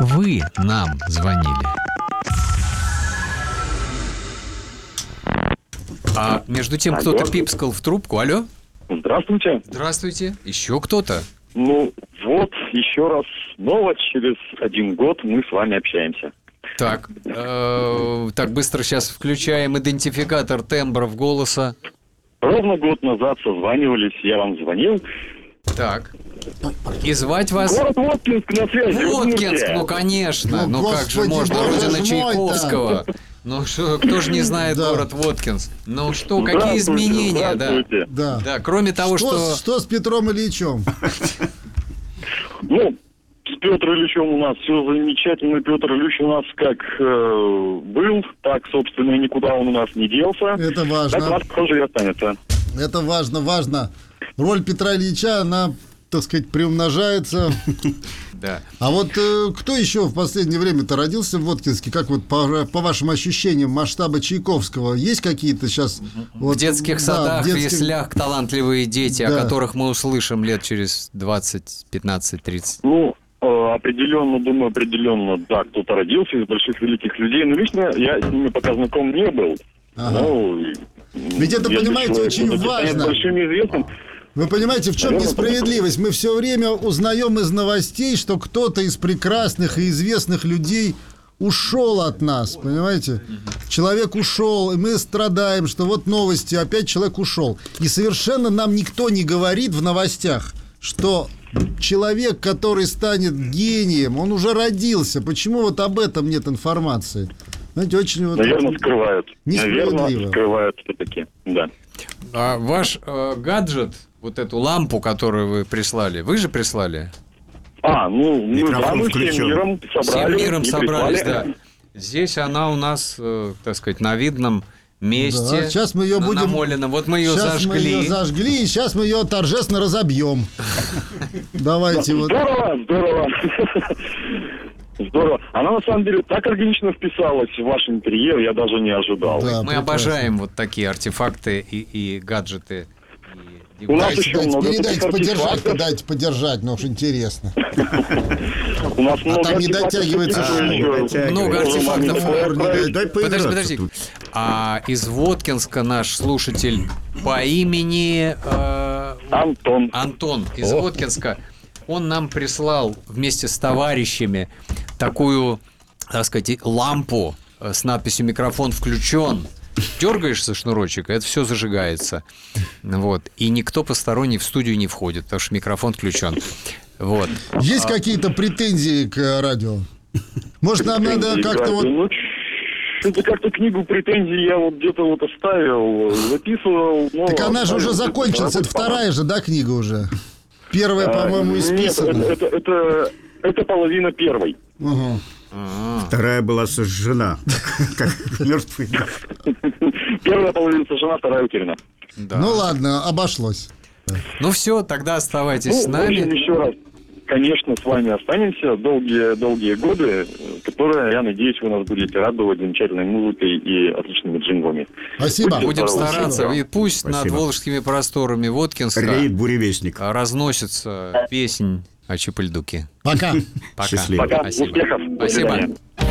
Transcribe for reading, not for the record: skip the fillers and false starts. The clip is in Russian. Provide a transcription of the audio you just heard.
вы нам звонили. А между тем кто-то пипскал в трубку. Алло? Здравствуйте. Здравствуйте. Еще кто-то? Ну, вот, еще раз снова через 1 год мы с вами общаемся. Так, так быстро сейчас включаем идентификатор тембров голоса. Ровно год назад созванивались, я вам звонил. Так. И звать вас? Город Воткинск на связи. Воткинск, ну конечно. Ну как же можно, родина Чайковского. Ну что, кто же не знает город Воткинск? Ну что, какие изменения, да? Да, кроме того, что... Что с Петром Ильичем? Ну, с Петром Ильичем у нас все замечательно. Петр Ильич у нас как был, так, собственно, никуда он у нас не делся. Это важно. Так у нас тоже и останется. Это важно. Роль Петра Ильича, она, так сказать, приумножается. Да. А вот кто еще в последнее время-то родился в Воткинске? Как вот по вашим ощущениям масштаба Чайковского? Есть какие-то сейчас... В детских садах, в яслях талантливые дети, о которых мы услышим лет через 20, 15, 30? Ну, определенно, да, кто-то родился из больших великих людей. Но лично я с ними пока знаком не был. Ага. Ну, ведь это, понимаете, очень важно. Большим известным. Вы понимаете, в чем несправедливость? Мы все время узнаем из новостей, что кто-то из прекрасных и известных людей ушел от нас, понимаете? Человек ушел, и мы страдаем, что вот новости, опять человек ушел. И совершенно нам никто не говорит в новостях, что человек, который станет гением, он уже родился. Почему вот об этом нет информации? Знаете, очень... Наверное, скрывают. Несправедливо. Скрывают все-таки, да. А ваш гаджет, вот эту лампу, которую вы прислали, вы же прислали? Мы включен. Всем миром собрались, да. Здесь она у нас, так сказать, на видном месте. Да, сейчас мы ее будем... намолена. Вот мы ее зажгли. Сейчас мы ее зажгли, и сейчас мы ее торжественно разобьем. Давайте вот... Здорово. Она на самом деле так органично вписалась в ваш интерьер, я даже не ожидал. Да, мы обожаем вот такие артефакты и гаджеты. У нас еще много дайте подержать, но уж интересно. У нас много там не дотягивается. Много артефактов. Подожди. А из Воткинска наш слушатель по имени Антон из Воткинска, он нам прислал вместе с товарищами такую, так сказать, лампу с надписью «Микрофон включен». Дергаешься шнурочек, это все зажигается. Вот. И никто посторонний в студию не входит, потому что микрофон включен. Вот. Есть какие-то претензии к радио? Может, нам надо как-то вот... Это как-то книгу претензий я вот где-то вот оставил, записывал. Так она же уже закончилась, это вторая же, да, книга уже? Первая, по-моему, исписана. Нет, это половина первой. Угу. Вторая была сожжена, как мертвый. Первая половина сожжена, вторая утеряна. Да. Ну ладно, обошлось. Ну все, тогда оставайтесь с нами. В общем, еще раз, конечно, с вами останемся долгие годы, которые, я надеюсь, вы нас будете радовать замечательной музыкой и отличными джинглами. Спасибо. Будем стараться, и пусть Спасибо. над волжскими просторами Воткинска Реет буревестник. разносится песнь о Чапыльдуке. Пока. Пока. Счастливо. Пока, Спасибо. успехов. До Спасибо. свидания.